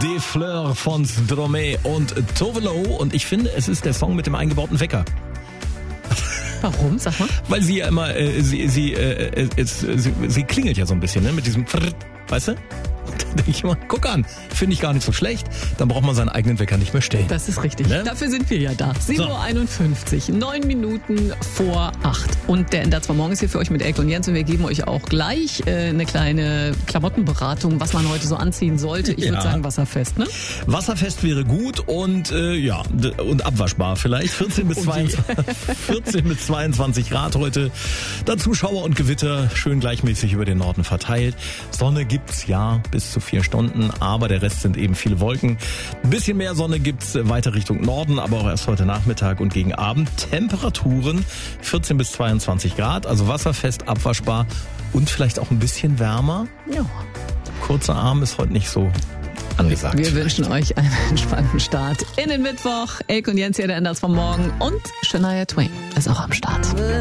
Des Fleurs von Stromae und Tovelo. Und ich finde, es ist der Song mit dem eingebauten Wecker. Warum? Sag mal. Weil sie ja immer, sie klingelt ja so ein bisschen, ne? Mit diesem Frrrt, weißt du? Da denke ich immer, guck an, finde ich gar nicht so schlecht. Dann braucht man seinen eigenen Wecker nicht mehr stellen. Das ist richtig. Ne? Dafür sind wir ja da. 7.51 Uhr, 9 Minuten vor 8. Und der Ender zwar morgen ist hier für euch mit Elke und Jens und wir geben euch auch gleich eine kleine Klamottenberatung, was man heute so anziehen sollte. Ich würde sagen wasserfest, ne? Wasserfest wäre gut und und abwaschbar vielleicht. 14 bis 22 Grad heute. Dazu Schauer und Gewitter, schön gleichmäßig über den Norden verteilt. Sonne gibt's ja bis zu 4 Stunden, aber der Rest sind eben viele Wolken. Ein bisschen mehr Sonne gibt's weiter Richtung Norden, aber auch erst heute Nachmittag und gegen Abend. Temperaturen 14 bis 22 Grad, also wasserfest, abwaschbar und vielleicht auch ein bisschen wärmer. Ja. Kurzer Arm ist heute nicht so angesagt. Wir wünschen euch einen entspannten Start in den Mittwoch. Elke und Jens hier, der Ender vom Morgen und Shania Twain ist auch am Start.